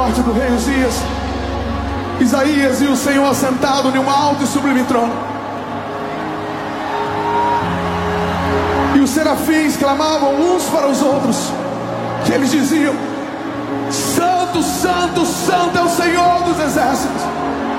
morte do rei Uzias, Isaías viu o Senhor assentado em um alto e sublime trono, e os serafins clamavam uns para os outros, que eles diziam: Santo, Santo, Santo é o Senhor dos exércitos.